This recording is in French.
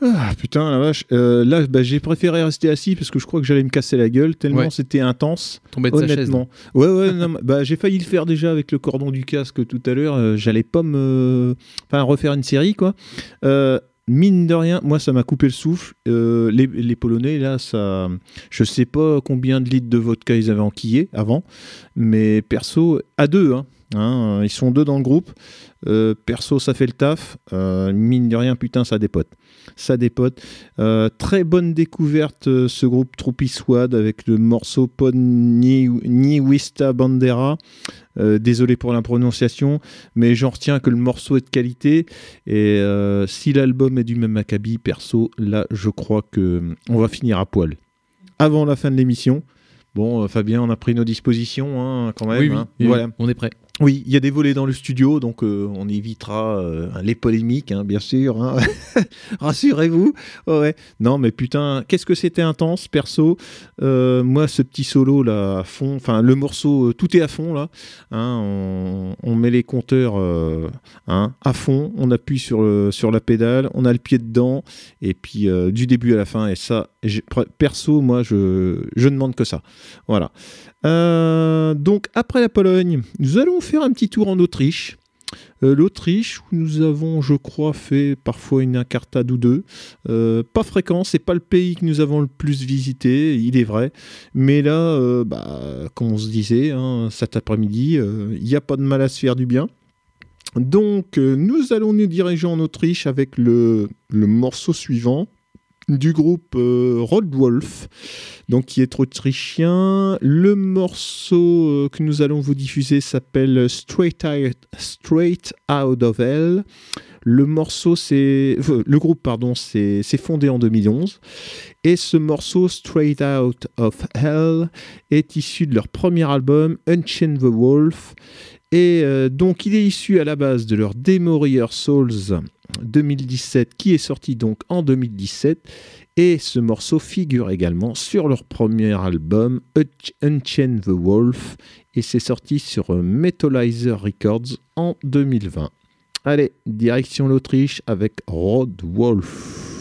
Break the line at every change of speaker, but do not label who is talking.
Ah putain la vache. Là j'ai préféré rester assis parce que je crois que j'allais me casser la gueule tellement c'était intense.
Tomber de sa chaise.
Ouais non, j'ai failli le faire déjà avec le cordon du casque tout à l'heure. J'allais pas refaire une série quoi. Mine de rien, moi ça m'a coupé le souffle. Les Polonais là, ça, je sais pas combien de litres de vodka ils avaient enquillé avant, mais perso à deux. Ils sont deux dans le groupe. Perso, ça fait le taf. Mine de rien, putain, ça dépote. Très bonne découverte, ce groupe Troupi Swad avec le morceau Pod Ni Wista Bandera. Désolé pour la prononciation, mais j'en retiens que le morceau est de qualité. Et si l'album est du même acabit, perso, là, je crois qu'on va finir à poil. Avant la fin de l'émission. Bon, Fabien, on a pris nos dispositions quand même.
Oui, voilà. On est prêt.
Oui, il y a des volets dans le studio, donc on évitera les polémiques, bien sûr. Rassurez-vous. Ouais. Non, mais putain, qu'est-ce que c'était intense, perso. Moi, ce petit solo là à fond, enfin le morceau, tout est à fond là. On met les compteurs à fond, on appuie sur la pédale, on a le pied dedans, et puis du début à la fin. Et ça, perso, moi, je ne demande que ça. Voilà. Donc après la Pologne, nous allons faire un petit tour en Autriche. L'Autriche, où nous avons, je crois, fait parfois une incartade ou deux. Pas fréquent, c'est pas le pays que nous avons le plus visité, il est vrai. Mais là, comme on se disait, cet après-midi, il n'y a pas de mal à se faire du bien. Donc, nous allons nous diriger en Autriche avec le morceau suivant du groupe Roadwolf, donc qui est autrichien. Le morceau que nous allons vous diffuser s'appelle Straight Out of Hell. Le groupe c'est fondé en 2011, et ce morceau Straight Out of Hell est issu de leur premier album Unchain the Wolf. Et donc il est issu à la base de leur Demo Rehearsals 2017, qui est sorti donc en 2017, et ce morceau figure également sur leur premier album Unchain the Wolf, et c'est sorti sur Metalizer Records en 2020. Allez, direction l'Autriche avec Roadwolf.